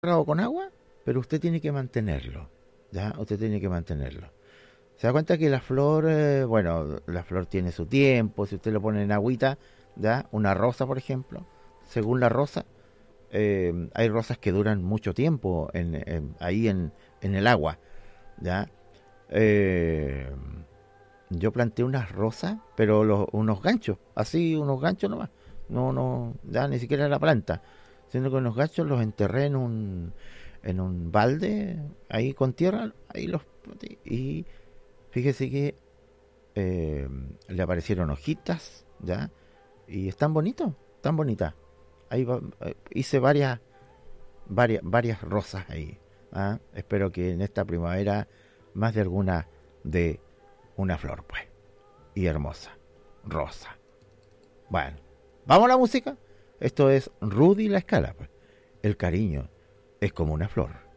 regado con agua, pero usted tiene que mantenerlo, ¿ya? Usted tiene que mantenerlo. Se da cuenta que la flor, bueno, la flor tiene su tiempo, si usted lo pone en agüita, ¿ya? Una rosa, por ejemplo, según la rosa, hay rosas que duran mucho tiempo ahí en el agua, ¿ya? Eh, yo planté unas rosas, pero unos ganchos, así unos ganchos nomás. No, no, ya ni siquiera la planta, sino que unos ganchos los enterré en un balde, ahí con tierra, ahí los planté. Y fíjese que eh, le aparecieron hojitas, ¿ya? Y están bonitos, están bonitas. Hice varias rosas ahí. ¿Ah? Espero que en esta primavera más de alguna de una flor, pues. Y hermosa. Rosa. Bueno, vamos a la música. Esto es Rudy la Escala, pues. El cariño es como una flor.